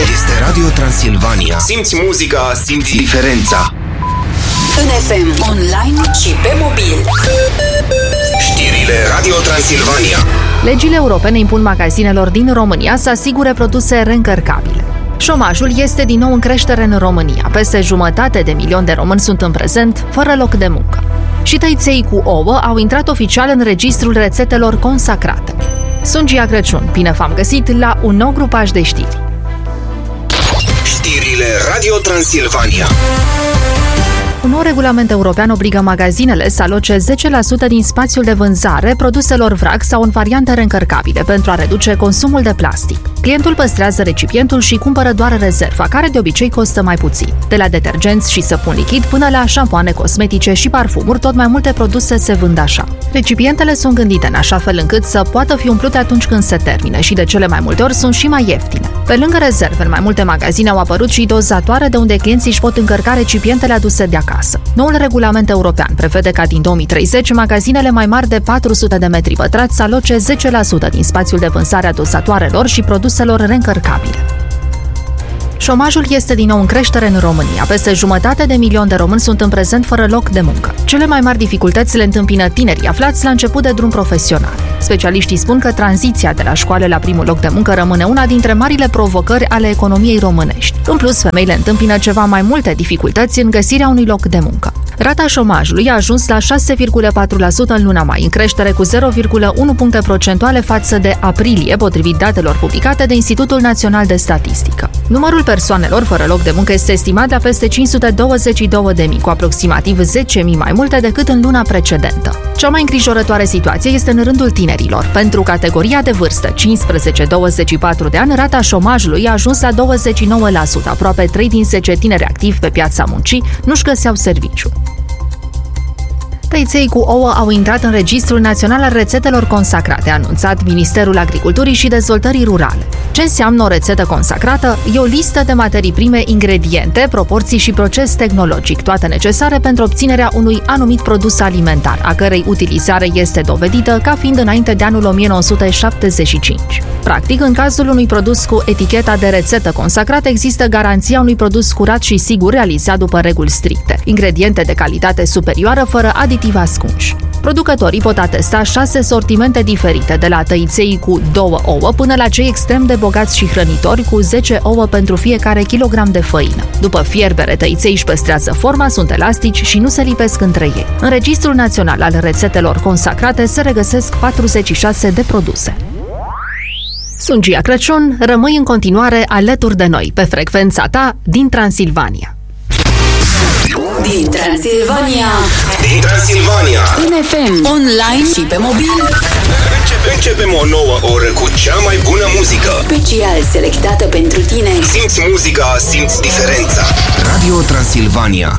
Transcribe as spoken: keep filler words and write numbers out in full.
Este Radio Transilvania. Simți muzica, simți diferența. În F M, online și pe mobil. Știrile Radio Transilvania. Legile europene impun magazinelor din România să asigure produse reîncărcabile. Șomajul este din nou în creștere în România. Peste jumătate de milion de români sunt în prezent fără loc de muncă. Și tăiței cu ouă au intrat oficial în registrul rețetelor consacrate. Sunt Gia Crăciun, bine v-am găsit la un nou grupaj de știri. Știrile Radio Transilvania. Un nou regulament european obligă magazinele să aloce zece la sută din spațiul de vânzare produselor vrag sau în variante reîncărcabile pentru a reduce consumul de plastic. Clientul păstrează recipientul și cumpără doar rezerva, care de obicei costă mai puțin. De la detergenți și săpun lichid până la șampoane cosmetice și parfumuri, tot mai multe produse se vând așa. Recipientele sunt gândite în așa fel încât să poată fi umplute atunci când se termine și de cele mai multe ori sunt și mai ieftine. Pe lângă rezerve, în mai multe magazine au apărut și dozatoare de unde clienții își pot încărca recipientele aduse de acasă. Noul regulament european prevede ca din două mii treizeci magazinele mai mari de patru sute de metri pătrați să aloce zece la sută din spațiul de vânzare a dosatoarelor și produselor reîncărcabile. Șomajul este din nou în creștere în România. Peste jumătate de milion de români sunt în prezent fără loc de muncă. Cele mai mari dificultăți le întâmpină tinerii aflați la început de drum profesional. Specialiștii spun că tranziția de la școală la primul loc de muncă rămâne una dintre marile provocări ale economiei românești. În plus, femeile întâmpină ceva mai multe dificultăți în găsirea unui loc de muncă. Rata șomajului a ajuns la șase virgulă patru la sută în luna mai, în creștere cu zero virgulă unu puncte procentuale față de aprilie, potrivit datelor publicate de Institutul Național de Statistică. Numărul persoanelor fără loc de muncă este estimat la peste cinci sute douăzeci și două de mii, cu aproximativ zece mii mai multe decât în luna precedentă. Cea mai îngrijorătoare situație este în rândul tinerilor. Pentru categoria de vârstă cincisprezece douăzeci și patru de ani, rata șomajului a ajuns la douăzeci și nouă la sută. Aproape trei din zece tineri activi pe piața muncii nu-și găseau serviciu. Tăiței cu ouă au intrat în Registrul Național al Rețetelor Consacrate, a anunțat Ministerul Agriculturii și Dezvoltării Rurale. Ce înseamnă o rețetă consacrată? E o listă de materii prime, ingrediente, proporții și proces tehnologic, toate necesare pentru obținerea unui anumit produs alimentar, a cărei utilizare este dovedită ca fiind înainte de anul o mie nouă sute șaptezeci și cinci. Practic, în cazul unui produs cu eticheta de rețetă consacrată, există garanția unui produs curat și sigur realizat după reguli stricte, ingrediente de calitate superioară fără aditivi ascunși. Producătorii pot atesta șase sortimente diferite, de la tăiței cu două ouă până la cei extrem de bogați și hrănitori cu zece ouă pentru fiecare kilogram de făină. După fierbere, tăiței își păstrează forma, sunt elastici și nu se lipesc între ei. În Registrul Național al Rețetelor Consacrate se regăsesc patruzeci și șase de produse. Sunt Gia Crăciun, rămâi în continuare alături de noi pe frecvența ta din Transilvania. Din Transilvania. Din Transilvania. În F M, online și pe mobil. Începem o nouă oră cu cea mai bună muzică. Special selectată pentru tine. Simți muzica, simți diferența. Radio Transilvania.